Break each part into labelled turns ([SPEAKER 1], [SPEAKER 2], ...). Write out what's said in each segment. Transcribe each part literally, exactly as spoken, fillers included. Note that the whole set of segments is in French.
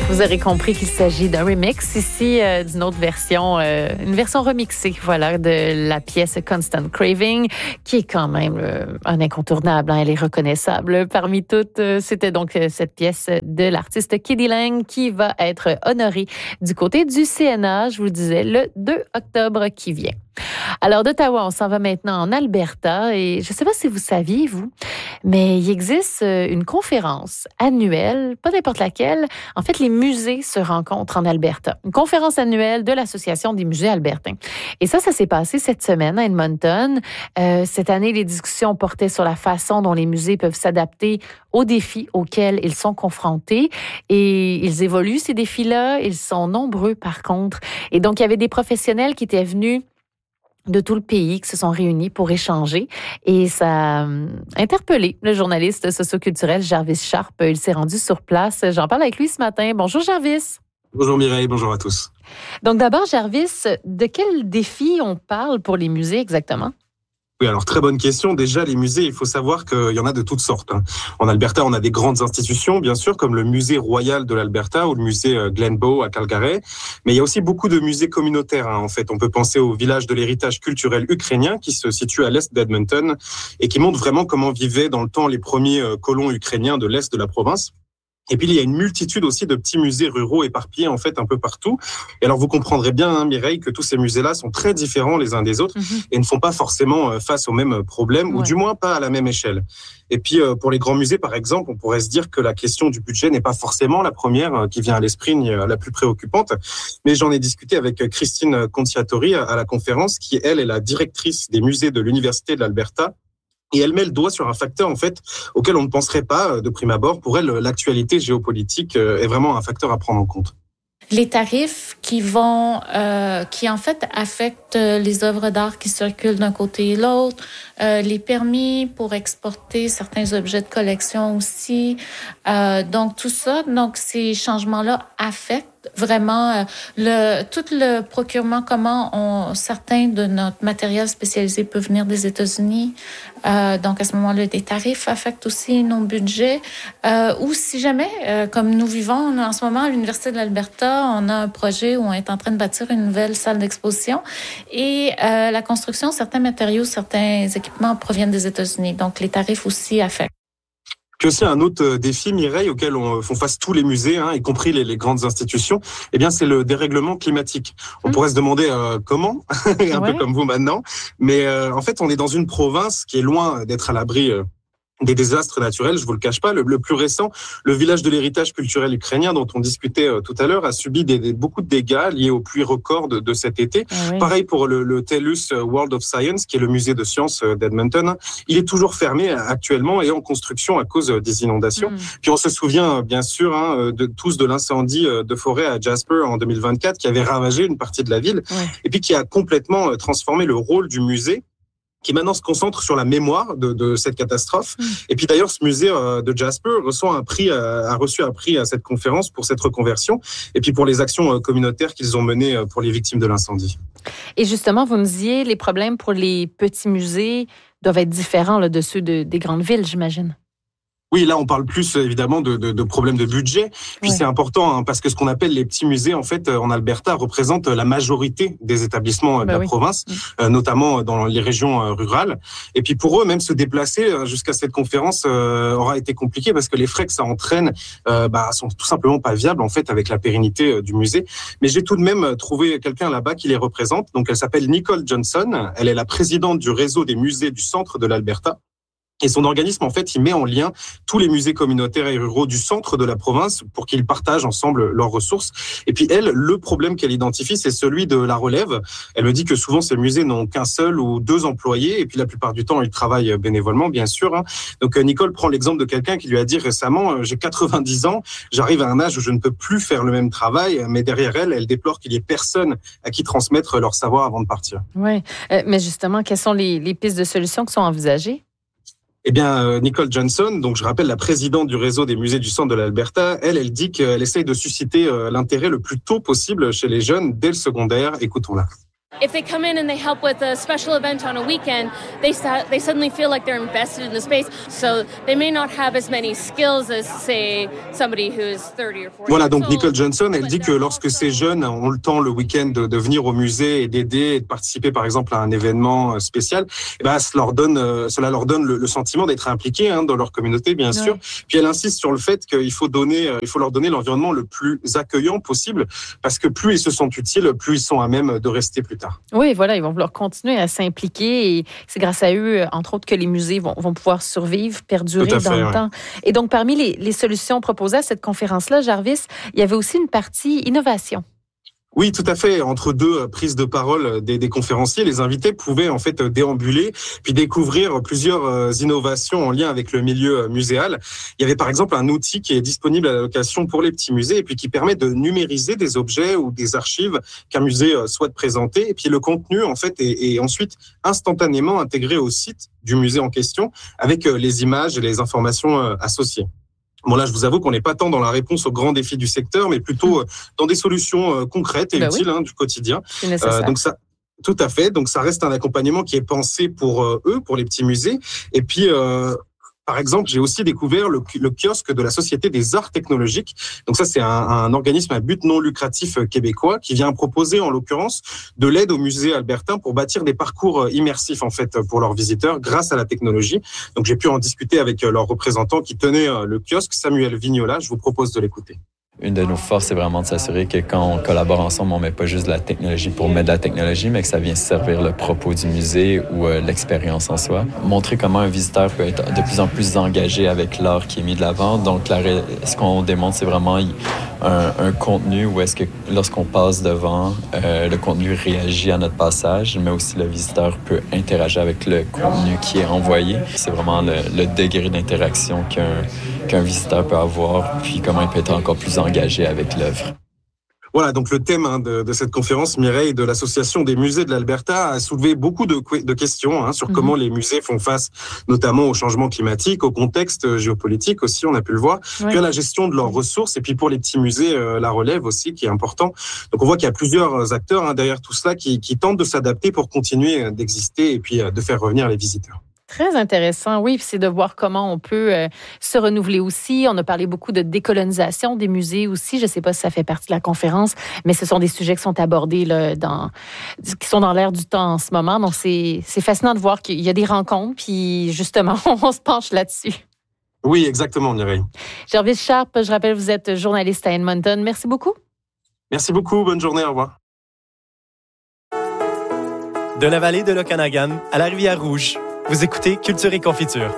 [SPEAKER 1] Vous aurez compris qu'il s'agit d'un remix ici, euh, d'une autre version, euh, une version remixée, voilà, de la pièce Constant Craving, qui est quand même euh, un incontournable, hein, elle est reconnaissable. Parmi toutes, euh, c'était donc euh, cette pièce de l'artiste k d lang qui va être honorée du côté du C N A, je vous le disais, le deux octobre qui vient. Alors, d'Ottawa, on s'en va maintenant en Alberta et je ne sais pas si vous saviez, vous, mais il existe une conférence annuelle, pas n'importe laquelle. En fait, les musées se rencontrent en Alberta. Une conférence annuelle de l'Association des musées albertains. Et ça, ça s'est passé cette semaine à Edmonton. Euh, cette année, les discussions portaient sur la façon dont les musées peuvent s'adapter aux défis auxquels ils sont confrontés. Et ils évoluent, ces défis-là. Ils sont nombreux, par contre. Et donc, il y avait des professionnels qui étaient venus de tout le pays qui se sont réunis pour échanger. Et ça a interpellé le journaliste socioculturel Jarvis Sharp. Il s'est rendu sur place. J'en parle avec lui ce matin. Bonjour Jarvis.
[SPEAKER 2] Bonjour Mireille, bonjour à tous.
[SPEAKER 1] Donc d'abord Jarvis, de quel défi on parle pour les musées exactement?
[SPEAKER 2] Oui, alors très bonne question. Déjà, les musées, il faut savoir qu'il y en a de toutes sortes. En Alberta, on a des grandes institutions, bien sûr, comme le musée royal de l'Alberta ou le musée Glenbow à Calgary. Mais il y a aussi beaucoup de musées communautaires. En fait, on peut penser au village de l'héritage culturel ukrainien qui se situe à l'est d'Edmonton et qui montre vraiment comment vivaient dans le temps les premiers colons ukrainiens de l'est de la province. Et puis, il y a une multitude aussi de petits musées ruraux éparpillés, en fait, un peu partout. Et alors, vous comprendrez bien, hein, Mireille, que tous ces musées-là sont très différents les uns des autres mmh. et ne font pas forcément face aux mêmes problèmes, ouais. ou du moins pas à la même échelle. Et puis, pour les grands musées, par exemple, on pourrait se dire que la question du budget n'est pas forcément la première qui vient à l'esprit, ni la plus préoccupante. Mais j'en ai discuté avec Christine Conciatori à la conférence, qui, elle, est la directrice des musées de l'Université de l'Alberta. Et elle met le doigt sur un facteur, en fait, auquel on ne penserait pas de prime abord. Pour elle, l'actualité géopolitique est vraiment un facteur à prendre en compte.
[SPEAKER 3] Les tarifs qui vont, euh, qui en fait affectent les œuvres d'art qui circulent d'un côté et l'autre, euh, les permis pour exporter certains objets de collection aussi. Euh, donc tout ça, donc ces changements-là affectent vraiment euh, le tout le procurement, comment on, certains de notre matériel spécialisé peut venir des États-Unis. Euh, donc à ce moment-là, des tarifs affectent aussi nos budgets. Euh, ou si jamais, euh, comme nous vivons en ce moment à l'Université de l'Alberta, on a un projet où on est en train de bâtir une nouvelle salle d'exposition et euh, la construction, certains matériaux, certains équipements proviennent des États-Unis. Donc les tarifs aussi affectent.
[SPEAKER 2] Puis aussi un autre défi, Mireille, auquel on font face tous les musées, hein, y compris les, les grandes institutions, eh bien c'est le dérèglement climatique. On mmh. pourrait se demander euh, comment, un ouais. peu comme vous maintenant, mais euh, en fait on est dans une province qui est loin d'être à l'abri euh, des désastres naturels, je vous le cache pas. Le, le plus récent, le village de l'héritage culturel ukrainien dont on discutait euh, tout à l'heure, a subi des, des, beaucoup de dégâts liés aux pluies records de, de cet été. Ah oui. Pareil pour le, le TELUS World of Science, qui est le musée de sciences d'Edmonton. Il est toujours fermé actuellement et en construction à cause des inondations. Mm. Puis on se souvient bien sûr hein, de tous de l'incendie de forêt à Jasper en deux mille vingt-quatre qui avait ravagé une partie de la ville ouais. et puis qui a complètement transformé le rôle du musée, qui maintenant se concentre sur la mémoire de, de cette catastrophe. Mmh. Et puis d'ailleurs, ce musée euh, de Jasper reçoit un prix, euh, a reçu un prix à cette conférence pour cette reconversion, et puis pour les actions euh, communautaires qu'ils ont menées euh, pour les victimes de l'incendie.
[SPEAKER 1] Et justement, vous me disiez, les problèmes pour les petits musées doivent être différents là, de ceux de, des grandes villes, j'imagine.
[SPEAKER 2] Oui, là, on parle plus évidemment de, de, de problèmes de budget. Puis ouais. c'est important hein, parce que ce qu'on appelle les petits musées, en fait, en Alberta, représentent la majorité des établissements de bah la oui. province, oui. euh, notamment dans les régions euh, rurales. Et puis pour eux, même se déplacer jusqu'à cette conférence euh, aura été compliqué parce que les frais que ça entraîne euh, bah, sont tout simplement pas viables en fait avec la pérennité euh, du musée. Mais j'ai tout de même trouvé quelqu'un là-bas qui les représente. Donc elle s'appelle Nicole Johnson. Elle est la présidente du réseau des musées du centre de l'Alberta. Et son organisme, en fait, il met en lien tous les musées communautaires et ruraux du centre de la province pour qu'ils partagent ensemble leurs ressources. Et puis elle, le problème qu'elle identifie, c'est celui de la relève. Elle me dit que souvent, ces musées n'ont qu'un seul ou deux employés. Et puis la plupart du temps, ils travaillent bénévolement, bien sûr. Donc Nicole prend l'exemple de quelqu'un qui lui a dit récemment, j'ai quatre-vingt-dix ans, j'arrive à un âge où je ne peux plus faire le même travail. Mais derrière elle, elle déplore qu'il y ait personne à qui transmettre leur savoir avant de partir.
[SPEAKER 1] Oui, euh, mais justement, quelles sont les, les pistes de solutions qui sont envisagées?
[SPEAKER 2] Eh bien, Nicole Johnson, donc je rappelle la présidente du réseau des musées du centre de l'Alberta, elle, elle dit qu'elle essaye de susciter l'intérêt le plus tôt possible chez les jeunes dès le secondaire. Écoutons-la.
[SPEAKER 4] If they come in and they help with a special event on a weekend, they they suddenly feel like they're invested in the space. So they may not have as many skills as, say, somebody who's thirty or forty.
[SPEAKER 2] Voilà, donc Nicole Johnson, elle dit que lorsque ces jeunes ont le temps le week-end de, de venir au musée et d'aider et de participer par exemple à un événement spécial, eh ben, ça leur donne, cela leur donne le, le sentiment d'être impliqués hein, dans leur communauté, bien sûr. Ouais. Puis elle insiste sur le fait qu'il faut donner, il faut leur donner l'environnement le plus accueillant possible, parce que plus ils se sentent utiles, plus ils sont à même de rester plus tard.
[SPEAKER 1] Oui, voilà, ils vont vouloir continuer à s'impliquer et c'est grâce à eux, entre autres, que les musées vont, vont pouvoir survivre, perdurer dans
[SPEAKER 2] fait,
[SPEAKER 1] le
[SPEAKER 2] ouais.
[SPEAKER 1] temps. Et donc, parmi les, les solutions proposées à cette conférence-là, Jarvis, il y avait aussi une partie innovation.
[SPEAKER 2] Oui, tout à fait. Entre deux prises de parole des, des conférenciers, les invités pouvaient en fait déambuler puis découvrir plusieurs innovations en lien avec le milieu muséal. Il y avait par exemple un outil qui est disponible à la location pour les petits musées et puis qui permet de numériser des objets ou des archives qu'un musée souhaite présenter. Et puis le contenu en fait est, est ensuite instantanément intégré au site du musée en question avec les images et les informations associées. Bon, là, je vous avoue qu'on n'est pas tant dans la réponse aux grands défis du secteur, mais plutôt dans des solutions concrètes et ben utiles oui. hein, du quotidien.
[SPEAKER 1] C'est nécessaire.
[SPEAKER 2] Euh, donc ça, tout à fait. Donc ça reste un accompagnement qui est pensé pour euh, eux, pour les petits musées. Et puis, euh, par exemple, j'ai aussi découvert le, le kiosque de la Société des Arts Technologiques. Donc ça, c'est un, un organisme à but non lucratif québécois qui vient proposer, en l'occurrence, de l'aide aux musées albertains pour bâtir des parcours immersifs, en fait, pour leurs visiteurs grâce à la technologie. Donc j'ai pu en discuter avec leur représentant qui tenait le kiosque, Samuel Vignola. Je vous propose de l'écouter.
[SPEAKER 5] Une de nos forces, c'est vraiment de s'assurer que quand on collabore ensemble, on ne met pas juste de la technologie pour mettre de la technologie, mais que ça vient servir le propos du musée ou euh, l'expérience en soi. Montrer comment un visiteur peut être de plus en plus engagé avec l'art qui est mis de l'avant. Donc, la, ce qu'on démontre, c'est vraiment un, un contenu où est-ce que lorsqu'on passe devant, euh, le contenu réagit à notre passage, mais aussi le visiteur peut interagir avec le contenu qui est envoyé. C'est vraiment le, le degré d'interaction qu'un, qu'un visiteur peut avoir, puis comment il peut être encore plus engagé engagé avec l'œuvre.
[SPEAKER 2] Voilà, donc le thème hein, de, de cette conférence, Mireille, de l'Association des musées de l'Alberta a soulevé beaucoup de, de questions hein, sur mmh. comment les musées font face notamment au changement climatique, au contexte géopolitique aussi, on a pu le voir, ouais. puis à la gestion de leurs ressources, et puis pour les petits musées, euh, la relève aussi, qui est important. Donc on voit qu'il y a plusieurs acteurs hein, derrière tout cela qui, qui tentent de s'adapter pour continuer d'exister et puis euh, de faire revenir les visiteurs.
[SPEAKER 1] Très intéressant, oui, puis c'est de voir comment on peut euh, se renouveler aussi. On a parlé beaucoup de décolonisation des musées aussi. Je ne sais pas si ça fait partie de la conférence, mais ce sont des sujets qui sont abordés là, dans, qui sont dans l'air du temps en ce moment. Donc, c'est, c'est fascinant de voir qu'il y a des rencontres, puis justement, on se penche là-dessus.
[SPEAKER 2] Oui, exactement, Mireille.
[SPEAKER 1] Jarvis Sharp, je rappelle, vous êtes journaliste à Edmonton. Merci beaucoup.
[SPEAKER 2] Merci beaucoup. Bonne journée. Au revoir.
[SPEAKER 6] De la vallée de l'Okanagan à la Rivière-Rouge, vous écoutez Culture et Confiture.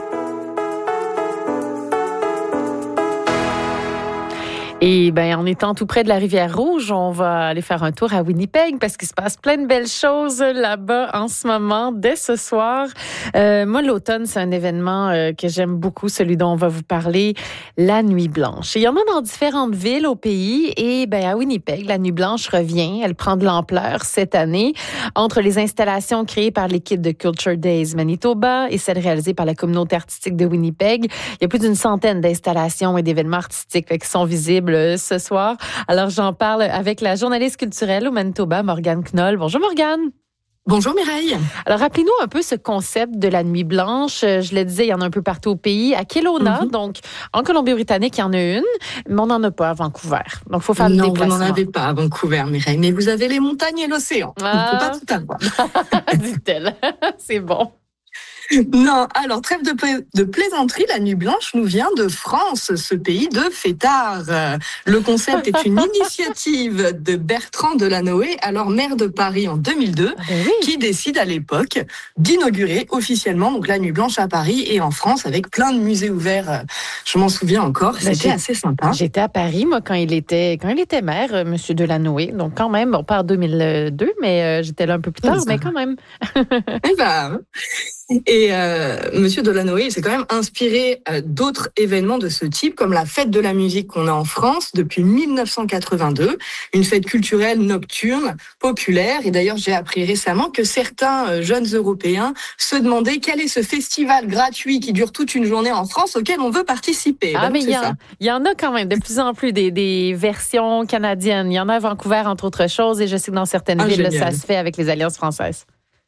[SPEAKER 1] Et bien, en étant tout près de la Rivière-Rouge, on va aller faire un tour à Winnipeg parce qu'il se passe plein de belles choses là-bas en ce moment, dès ce soir. Euh, moi, l'automne, c'est un événement euh, que j'aime beaucoup, celui dont on va vous parler, la Nuit Blanche. Et il y en a dans différentes villes au pays et ben à Winnipeg, la Nuit Blanche revient. Elle prend de l'ampleur cette année. Entre les installations créées par l'équipe de Culture Days Manitoba et celles réalisées par la communauté artistique de Winnipeg, il y a plus d'une centaine d'installations et d'événements artistiques qui sont visibles ce soir. Alors, j'en parle avec la journaliste culturelle au Manitoba, Morgane Knoll. Bonjour, Morgane.
[SPEAKER 7] Bonjour, Mireille.
[SPEAKER 1] Alors, rappelez-nous un peu ce concept de la Nuit Blanche. Je le disais, il y en a un peu partout au pays. À Kelowna, mm-hmm. donc, en Colombie-Britannique, il y en a une, mais on n'en a pas à Vancouver. Donc, il faut faire le déplacement.
[SPEAKER 7] Non, vous n'en avez pas à Vancouver, Mireille, mais vous avez les montagnes et l'océan. Ah. On ne peut pas tout avoir.
[SPEAKER 1] Dit-elle. C'est bon.
[SPEAKER 7] Non, alors, trêve de, pla- de plaisanterie, la Nuit Blanche nous vient de France, ce pays de fêtards. Le concept est une initiative de Bertrand Delanoë, alors maire de Paris en deux mille deux, oui. qui décide à l'époque d'inaugurer officiellement donc, la Nuit Blanche à Paris et en France avec plein de musées ouverts. Je m'en souviens encore, ben, c'était assez sympa.
[SPEAKER 1] J'étais à Paris, moi, quand il était, quand il était maire, M. Delanoë. Donc, quand même, bon, pas en deux mille deux, mais euh, j'étais là un peu plus tard, mais quand même.
[SPEAKER 7] Eh ben... Et euh, Monsieur Delanoë, il s'est quand même inspiré euh, d'autres événements de ce type, comme la fête de la musique qu'on a en France depuis mille neuf cent quatre-vingt-deux, une fête culturelle nocturne, populaire. Et d'ailleurs, j'ai appris récemment que certains euh, jeunes Européens se demandaient quel est ce festival gratuit qui dure toute une journée en France auquel on veut participer.
[SPEAKER 1] Ah,
[SPEAKER 7] Donc,
[SPEAKER 1] mais il y,
[SPEAKER 7] ça.
[SPEAKER 1] y en a quand même de plus en plus des, des versions canadiennes. Il y en a à Vancouver, entre autres choses, et je sais que dans certaines
[SPEAKER 7] ah,
[SPEAKER 1] villes, là,
[SPEAKER 7] génial.
[SPEAKER 1] ça se fait avec les Alliances françaises.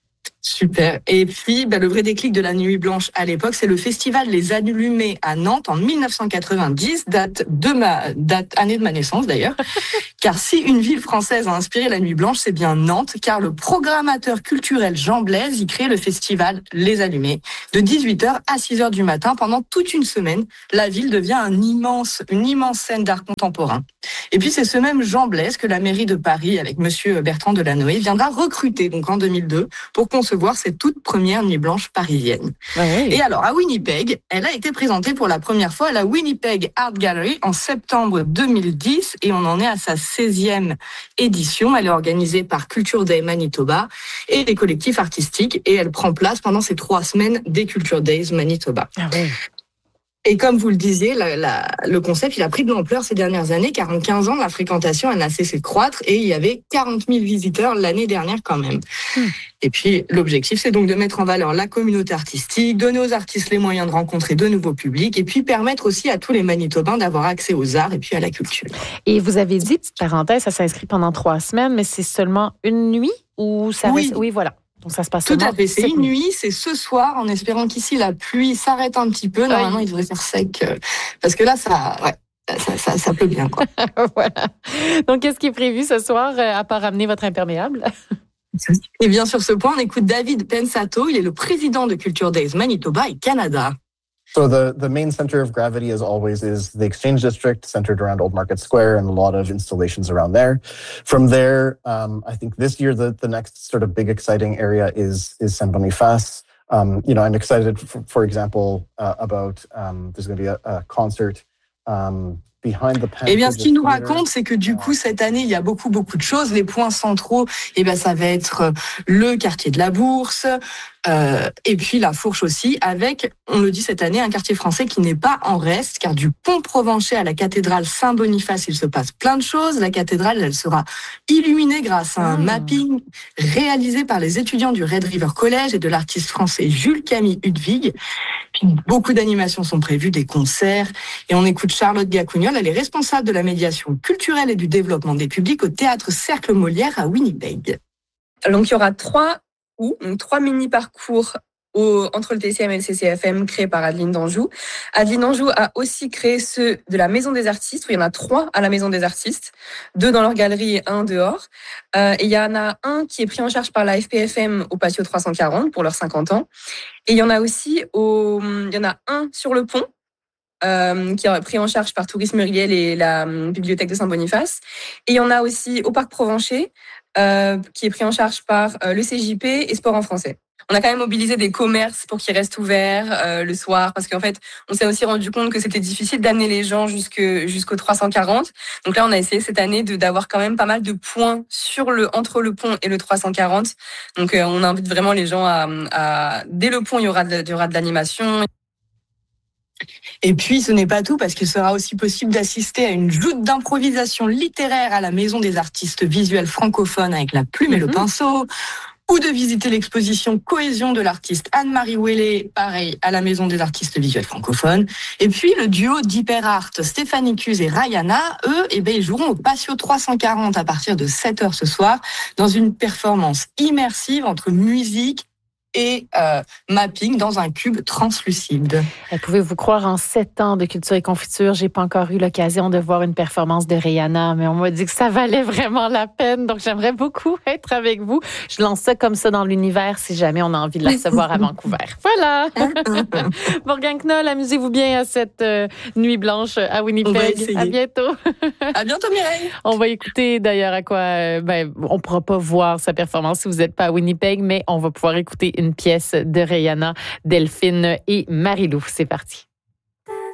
[SPEAKER 7] Super. Et puis, bah, le vrai déclic de la Nuit Blanche à l'époque, c'est le festival Les Allumés à Nantes en mille neuf cent quatre-vingt-dix, date de ma date année de ma naissance d'ailleurs. Car si une ville française a inspiré la Nuit Blanche, c'est bien Nantes, car le programmateur culturel Jean Blaise y crée le festival Les Allumés de dix-huit heures à six heures du matin pendant toute une semaine. La ville devient un immense, une immense scène d'art contemporain. Et puis c'est ce même Jean Blaise que la mairie de Paris, avec Monsieur Bertrand Delanoë, viendra recruter donc en deux mille deux pour concevoir cette toute première Nuit Blanche parisienne.
[SPEAKER 1] Ah oui.
[SPEAKER 7] Et alors à Winnipeg, elle a été présentée pour la première fois à la Winnipeg Art Gallery en septembre deux mille dix et on en est à sa seizième édition. Elle est organisée par Culture Day Manitoba et les collectifs artistiques et elle prend place pendant ces trois semaines des Culture Days Manitoba.
[SPEAKER 1] Ah oui.
[SPEAKER 7] Et comme vous le disiez, la, la, le concept, il a pris de l'ampleur ces dernières années, car en quinze ans, la fréquentation, elle n'a cessé de croître et il y avait quarante mille visiteurs l'année dernière quand même. Mmh. Et puis, l'objectif, c'est donc de mettre en valeur la communauté artistique, donner aux artistes les moyens de rencontrer de nouveaux publics et puis permettre aussi à tous les Manitobains d'avoir accès aux arts et puis à la culture.
[SPEAKER 1] Et vous avez dit, petite parenthèse, ça s'inscrit pendant trois semaines, mais c'est seulement une nuit ou ça
[SPEAKER 7] oui.
[SPEAKER 1] reste... Oui, voilà. Donc ça se passe
[SPEAKER 7] tout à fait, c'est une nuit, c'est ce soir, en espérant qu'ici la pluie s'arrête un petit peu. Normalement, oui. Il devrait faire sec, euh, parce que là, ça, ouais, ça, ça, ça pleut bien, quoi.
[SPEAKER 1] Voilà. Donc, qu'est-ce qui est prévu ce soir, euh, à part ramener votre imperméable?
[SPEAKER 7] Et bien sur ce point, on écoute David Pensato, il est le président de Culture Days Manitoba et Canada.
[SPEAKER 8] So the, the main center of gravity, as always, is the Exchange District, centered around Old Market Square and a lot of installations around there. From there, um, I think this year the, the next sort of big exciting area is is Saint Boniface. Um, you know, I'm excited, for, for example, uh, about um, there's going to be a, a concert um, behind the
[SPEAKER 7] Eh bien, ce qu'il nous raconte, c'est que du coup, cette année, il y a beaucoup, beaucoup de choses. Les points centraux, eh bien, ça va être le quartier de la Bourse, euh, et puis la Fourche aussi, avec, on le dit cette année, un quartier français qui n'est pas en reste, car du pont Provencher à la cathédrale Saint-Boniface, il se passe plein de choses. La cathédrale, elle sera illuminée grâce à un mmh. mapping réalisé par les étudiants du Red River College et de l'artiste français Jules Camille Hudvig. Puis, beaucoup d'animations sont prévues, des concerts, et on écoute Charlotte Gacugnol, elle est responsable de la médiation culturelle et du développement des publics au Théâtre Cercle Molière à Winnipeg.
[SPEAKER 9] Donc il y aura trois ou donc trois mini parcours au, entre le T C M et le C C F M créés par Adeline Danjou. Adeline Danjou a aussi créé ceux de la Maison des Artistes, où il y en a trois à la Maison des Artistes, deux dans leur galerie et un dehors. Euh, et il y en a un qui est pris en charge par la F P F M au Patio trois cent quarante pour leurs cinquante ans. Et il y en a aussi au, il y en a un sur le pont, Euh, qui est pris en charge par Tourisme Muriel et la euh, Bibliothèque de Saint-Boniface. Et il y en a aussi au Parc Provencher, euh, qui est pris en charge par euh, le C J P et Sport en français. On a quand même mobilisé des commerces pour qu'ils restent ouverts euh, le soir, parce qu'en fait, on s'est aussi rendu compte que c'était difficile d'amener les gens jusque, jusqu'au trois cent quarante. Donc là, on a essayé cette année de, d'avoir quand même pas mal de points sur le, entre le pont et le trois cent quarante. Donc euh, on invite vraiment les gens à, à... Dès le pont, il y aura de, il y aura de l'animation.
[SPEAKER 7] Et puis, ce n'est pas tout, parce qu'il sera aussi possible d'assister à une joute d'improvisation littéraire à la Maison des Artistes Visuels Francophones avec la plume et mmh. le pinceau, ou de visiter l'exposition Cohésion de l'artiste Anne-Marie Ouellet, pareil, à la Maison des Artistes Visuels Francophones. Et puis, le duo d'Hyperart, Stéphanie Cuse et Rayana, eux, eh ben, ils joueront au Patio trois cent quarante à partir de sept heures ce soir, dans une performance immersive entre musique et euh, mapping dans un cube translucide.
[SPEAKER 1] Et pouvez-vous croire, en sept ans de culture et confiture, j'ai pas encore eu l'occasion de voir une performance de Rihanna, mais on m'a dit que ça valait vraiment la peine, donc j'aimerais beaucoup être avec vous. Je lance ça comme ça dans l'univers si jamais on a envie de la recevoir à Vancouver. Voilà! Morgane Knoll, amusez-vous bien à cette euh, nuit blanche à Winnipeg. À bientôt!
[SPEAKER 7] À bientôt, Mireille!
[SPEAKER 1] On va écouter d'ailleurs à quoi... Euh, ben, on pourra pas voir sa performance si vous n'êtes pas à Winnipeg, mais on va pouvoir écouter une pièce de Rihanna, Delphine et Marie-Lou. C'est parti.